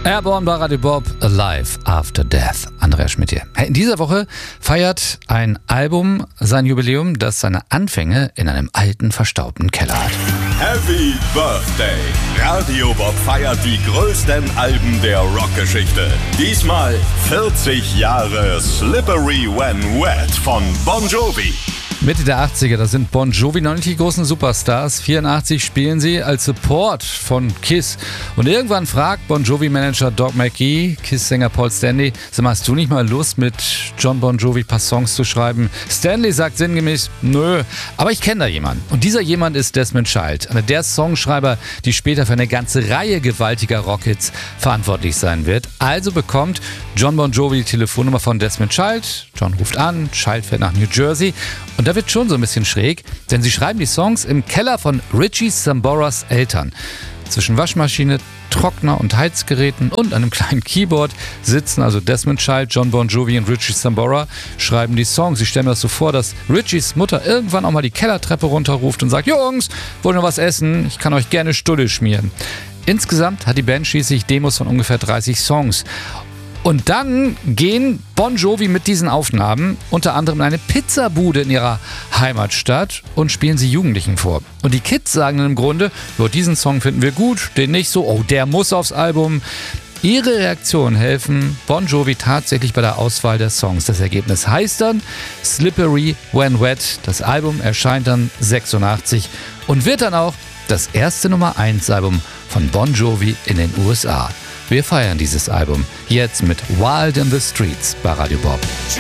Airborne bei Radio Bob, Alive After Death. Andreas Schmidt hier. In dieser Woche feiert ein Album sein Jubiläum, das seine Anfänge in einem alten, verstaubten Keller hat. Happy Birthday! Radio Bob feiert die größten Alben der Rockgeschichte. Diesmal 40 Jahre Slippery When Wet von Bon Jovi. Mitte der 80er, da sind Bon Jovi noch nicht die großen Superstars. 84 spielen sie als Support von Kiss. Und irgendwann fragt Bon Jovi-Manager Doug McGhee, Kiss-Sänger Paul Stanley, sag mal, hast du nicht mal Lust, mit John Bon Jovi ein paar Songs zu schreiben? Stanley sagt sinngemäß, nö, aber ich kenne da jemanden. Und dieser jemand ist Desmond Child, einer der Songschreiber, die später für eine ganze Reihe gewaltiger Rockhits verantwortlich sein wird. Also bekommt John Bon Jovi die Telefonnummer von Desmond Child. John ruft an, Child fährt nach New Jersey. Und da wird schon so ein bisschen schräg, denn sie schreiben die Songs im Keller von Richie Samboras Eltern. Zwischen Waschmaschine, Trockner und Heizgeräten und einem kleinen Keyboard sitzen also Desmond Child, John Bon Jovi und Richie Sambora, schreiben die Songs. Ich stelle mir das so vor, dass Richies Mutter irgendwann auch mal die Kellertreppe runterruft und sagt, Jungs, wollt ihr noch was essen? Ich kann euch gerne Stulle schmieren. Insgesamt hat die Band schließlich Demos von ungefähr 30 Songs. Und dann gehen Bon Jovi mit diesen Aufnahmen unter anderem in eine Pizzabude in ihrer Heimatstadt und spielen sie Jugendlichen vor. Und die Kids sagen dann im Grunde, diesen Song finden wir gut, den nicht so, oh, der muss aufs Album. Ihre Reaktionen helfen Bon Jovi tatsächlich bei der Auswahl der Songs. Das Ergebnis heißt dann Slippery When Wet. Das Album erscheint dann 86 und wird dann auch das erste Nummer-1-Album von Bon Jovi in den USA. Wir feiern dieses Album jetzt mit Wild in the Streets bei Radio Bob.